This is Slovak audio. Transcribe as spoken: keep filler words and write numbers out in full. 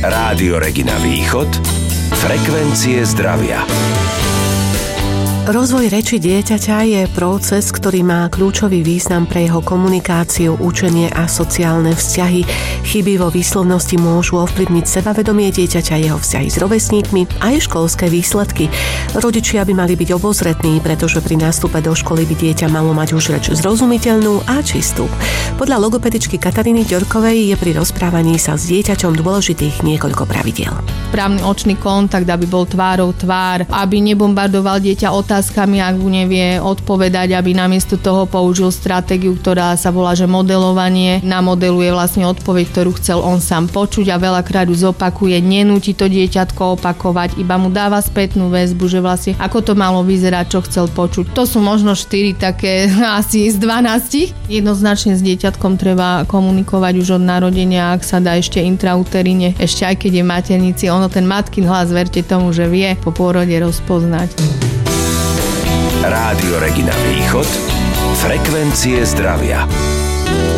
Rádio Regina Východ, frekvencie zdravia. Rozvoj reči dieťaťa je proces, ktorý má kľúčový význam pre jeho komunikáciu, učenie a sociálne vzťahy. Chyby vo výslovnosti môžu ovplyvniť sebavedomie dieťaťa, jeho vzťahy s rovesníkmi a aj školské výsledky. Rodičia by mali byť obozretní, pretože pri nástupe do školy by dieťa malo mať už reč zrozumiteľnú a čistú. Podľa logopedičky Kataríny Ďorkovej je pri rozprávaní sa s dieťaťom dôležitých niekoľko pravidiel. Správny očný kontakt, aby bol tvárou tvár, aby nebombardoval dieťa otázkami, ak mu nevie odpovedať, aby namiesto toho použil stratégiu, ktorá sa volá, že modelovanie. Namodeluje vlastne odpoveď, ktorú chcel on sám počuť a veľakrát ju zopakuje, nenúti to dieťatko opakovať, iba mu dáva spätnú väzbu, že vlastne ako to malo vyzerať, čo chcel počuť. To sú možno štyri také asi z dvanástich. Jednoznačne s dieťatkom treba komunikovať už od narodenia, ak sa dá ešte intrauterine, ešte aj keď je maternici. Ono ten matkin hlas, verte tomu, že vie po pôrode rozpoznať. Rádio Regina Východ, frekvencie zdravia.